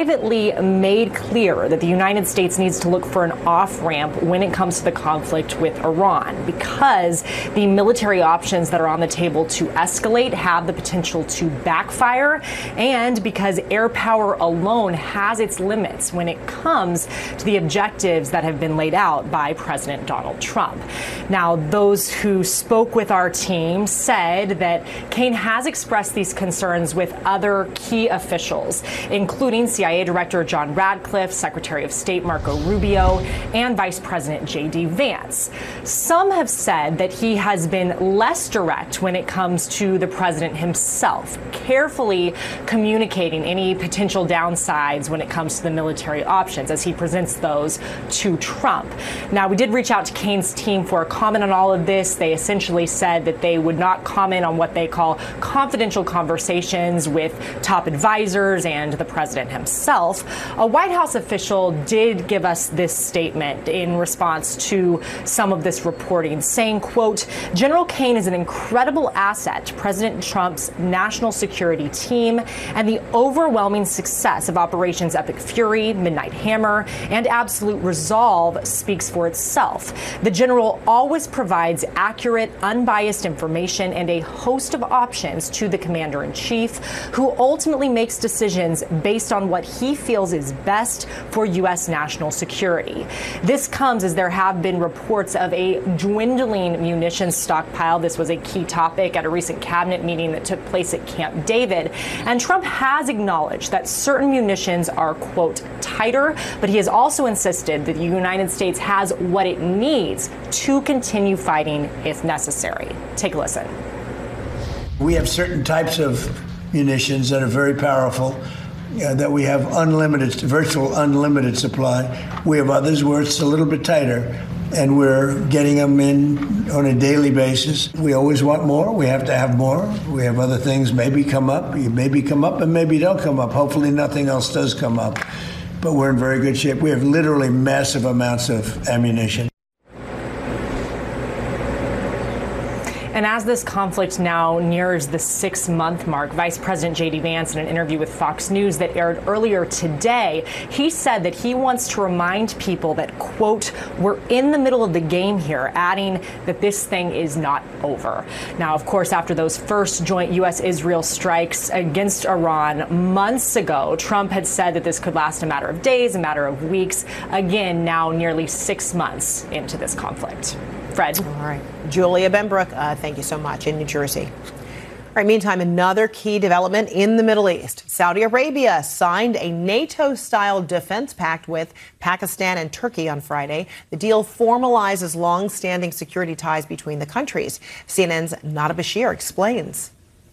privately made clear that the United States needs to look for an off-ramp when it comes to the conflict with Iran, because the military options that are on the table to escalate have the potential to backfire, and because air power alone has its limits when it comes to the objectives that have been laid out by President Donald Trump. Now, those who spoke with our team said that Kaine has expressed these concerns with other key officials, including CIA Director John Ratcliffe, Secretary of State Marco Rubio, and Vice President J.D. Vance. Some have said that he has been less direct when it comes to the president himself, carefully communicating any potential downsides when it comes to the military options as he presents those to Trump. Now, we did reach out to Kaine's team for a comment on all of this. They essentially said that they would not comment on what they call confidential conversations with top advisors and the president himself. A White House official did give us this statement in response to some of this reporting, saying, quote, "General Kaine is an incredible asset to President Trump's national security team, and the overwhelming success of Operations Epic Fury, Midnight Hammer, and Absolute Resolve speaks for itself. The general always provides accurate, unbiased information and a host of options to the commander-in-chief, who ultimately makes decisions based on what he feels is best for U.S. national security." This comes as there have been reports of a dwindling munitions stockpile. This was a key topic at a recent cabinet meeting that took place at Camp David. And Trump has acknowledged that certain munitions are, quote, tighter, but he has also insisted that the United States has what it needs to continue fighting if necessary. Take a listen. We have certain types of munitions that are very powerful, that we have unlimited, virtual unlimited supply. We have others where it's a little bit tighter, and we're getting them in on a daily basis. We always want more. We have to have more. We have other things maybe come up. Maybe come up and maybe don't come up. Hopefully nothing else does come up. But we're in very good shape. We have literally massive amounts of ammunition. And as this conflict now nears the 6-month mark, Vice President J.D. Vance, in an interview with Fox News that aired earlier today, he said that he wants to remind people that, quote, "we're in the middle of the game here," adding that this thing is not over. Now, of course, after those first joint U.S.-Israel strikes against Iran months ago, Trump had said that this could last a matter of days, a matter of weeks. Again, now nearly 6 months into this conflict. Fred. All right. Julia Benbrook, thank you so much, in New Jersey. All right, meantime, another key development in the Middle East. Saudi Arabia signed a NATO-style defense pact with Pakistan and Turkey on Friday. The deal formalizes long-standing security ties between the countries. CNN's Nada Bashir explains.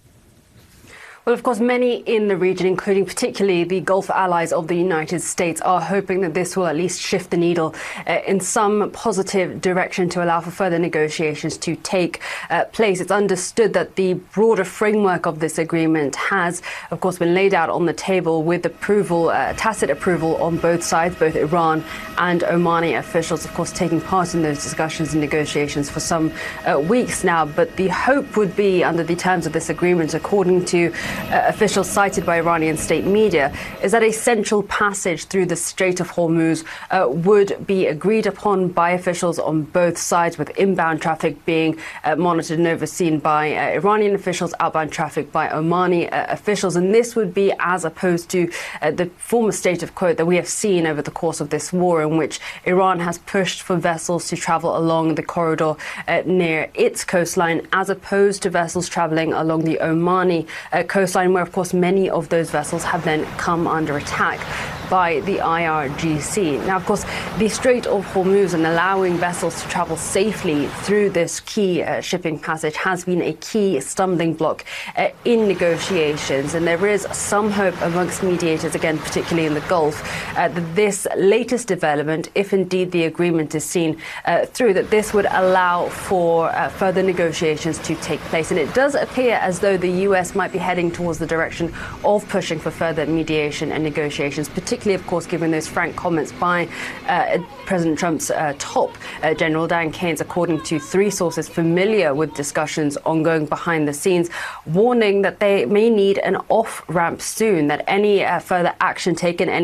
Well, of course, many in the region, including particularly the Gulf allies of the United States, are hoping that this will at least shift the needle in some positive direction to allow for further negotiations to take place. It's understood that the broader framework of this agreement has, of course, been laid out on the table with approval, tacit approval on both sides, both Iran and Omani officials, of course, taking part in those discussions and negotiations for some weeks now. But the hope would be, under the terms of this agreement, according to officials cited by Iranian state media, is that a central passage through the Strait of Hormuz would be agreed upon by officials on both sides, with inbound traffic being monitored and overseen by Iranian officials, outbound traffic by Omani officials. And this would be as opposed to the former state of quo that we have seen over the course of this war, in which Iran has pushed for vessels to travel along the corridor near its coastline, as opposed to vessels traveling along the Omani coastline, where, of course, many of those vessels have then come under attack by the IRGC. Now, of course, the Strait of Hormuz and allowing vessels to travel safely through this key shipping passage has been a key stumbling block in negotiations. And there is some hope amongst mediators, again, particularly in the Gulf, that this latest development, if indeed the agreement is seen through, that this would allow for further negotiations to take place. And it does appear as though the U.S. might be heading towards the direction of pushing for further mediation and negotiations, particularly, of course, given those frank comments by President Trump's top General Dan Keynes, according to 3 sources familiar with discussions ongoing behind the scenes, warning that they may need an off-ramp soon, that any further action taken,